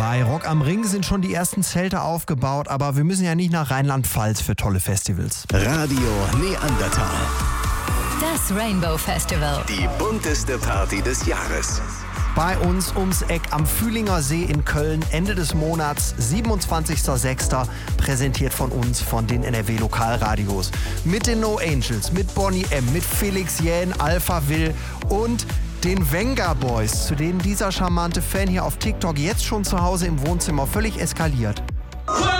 Bei Rock am Ring sind schon die ersten Zelte aufgebaut, aber wir müssen ja nicht nach Rheinland-Pfalz für tolle Festivals. Radio Neandertal. Das Rainbow Festival. Die bunteste Party des Jahres. Bei uns ums Eck am Fühlinger See in Köln, Ende des Monats, 27.06. Präsentiert von uns, von den NRW-Lokalradios. Mit den No Angels, mit Bonnie M., mit Felix Jähn, Alpha Will und den Venga Boys, zu denen dieser charmante Fan hier auf TikTok jetzt schon zu Hause im Wohnzimmer völlig eskaliert.